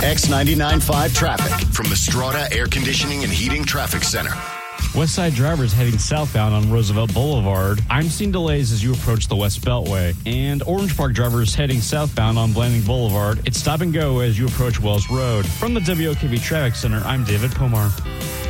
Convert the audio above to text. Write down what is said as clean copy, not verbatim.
X99.5 traffic from the Strata Air Conditioning and Heating Traffic Center. Westside drivers heading southbound on Roosevelt Boulevard. I'm seeing delays as you approach the West Beltway. And Orange Park drivers heading southbound on Blanding Boulevard. It's stop and go as you approach Wells Road. From the WOKV Traffic Center, I'm David Pomar.